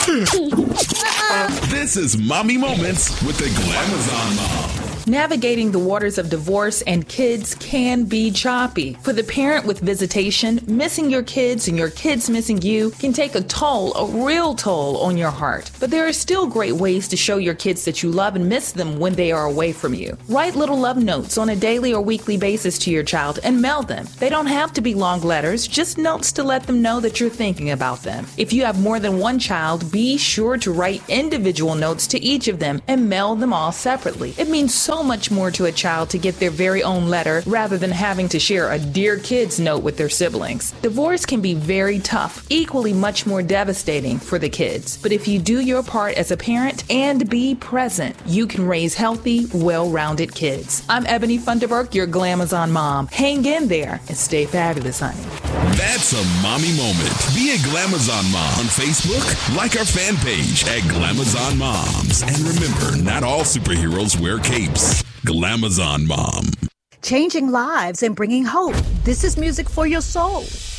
This is Mommy Moments with the Glamazon Mom. Navigating the waters of divorce and kids can be choppy. For the parent with visitation, missing your kids and your kids missing you can take a toll, a real toll on your heart. But there are still great ways to show your kids that you love and miss them when they are away from you. Write little love notes on a daily or weekly basis to your child and mail them. They don't have to be long letters, just notes to let them know that you're thinking about them. If you have more than one child, be sure to write individual notes to each of them and mail them all separately. It means so much more to a child to get their very own letter rather than having to share a Dear Kids note with their siblings. Divorce can be very tough, equally much more devastating for the kids. But if you do your part as a parent and be present, you can raise healthy, well-rounded kids. I'm Ebony Funderburk, your Glamazon mom. Hang in there and stay fabulous, honey. That's a mommy moment. Be a Glamazon mom on Facebook. Like our fan page at Glamazon Moms. And remember, not all superheroes wear capes. Glamazon Mom. Changing lives and bringing hope. This is music for your soul.